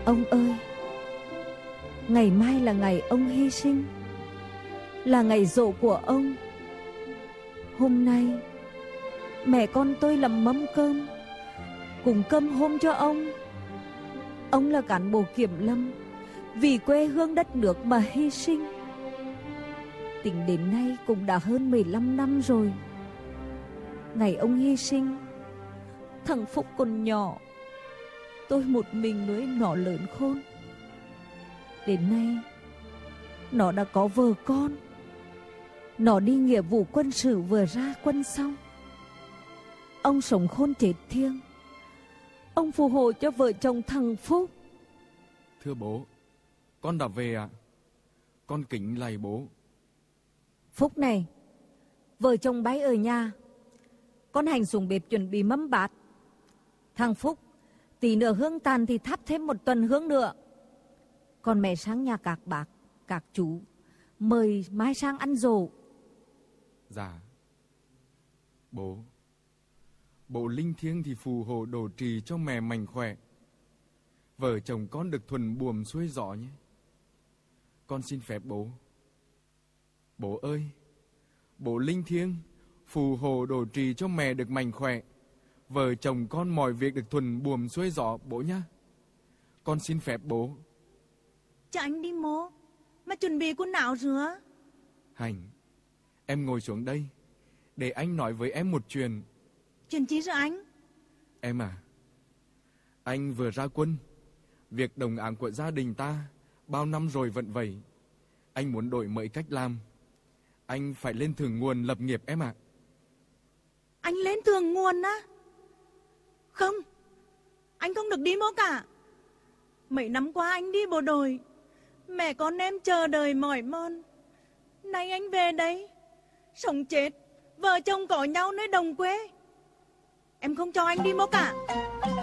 Ông ơi, ngày mai là ngày ông hy sinh, là ngày giỗ của ông. Hôm nay mẹ con tôi làm mâm cơm cùng cơm hôm cho ông. Ông là cán bộ kiểm lâm, vì quê hương đất nước mà hy sinh. Tính đến nay cũng đã hơn 15 năm rồi. Ngày ông hy sinh, thằng Phúc còn nhỏ, tôi một mình nuôi nó lớn khôn. Đến nay nó đã có vợ con. Nó đi nghĩa vụ quân sự vừa ra quân xong. Ông sống khôn chết thiêng. Ông phù hộ cho vợ chồng thằng Phúc. Thưa bố, con đã về ạ. Con kính lạy bố. Phúc này, vợ chồng bái ở nhà, con hành xuống bếp chuẩn bị mâm bát. Thằng Phúc, tí nữa hương tàn thì thắp thêm một tuần hương nữa. Còn mẹ sang nhà các bác, các chú, mời mai sang ăn dỗ. Dạ. Bố linh thiêng thì phù hộ độ trì cho mẹ mạnh khỏe. Vợ chồng con được thuần buồm xuôi gió nhé. Con xin phép bố. Bố ơi, bố linh thiêng phù hộ độ trì cho mẹ được mạnh khỏe. Vợ chồng con mọi việc được thuần buồm xuôi gió bố nhá. Con xin phép bố. Cho anh đi mố, mà chuẩn bị quần áo rửa. Hành, em ngồi xuống đây để anh nói với em một chuyện. Chuyện chi rồi anh? Em à, anh vừa ra quân. Việc đồng áng của gia đình ta bao năm rồi vẫn vậy. Anh muốn đổi mới cách làm. Anh phải lên thượng nguồn lập nghiệp em ạ. Anh lên thượng nguồn á? Không, anh không được đi mố cả. Mấy năm qua anh đi bộ đội, mẹ con em chờ đợi mỏi mòn. Nay anh về đây, sống chết, vợ chồng có nhau nơi đồng quê. Em không cho anh đi mố cả.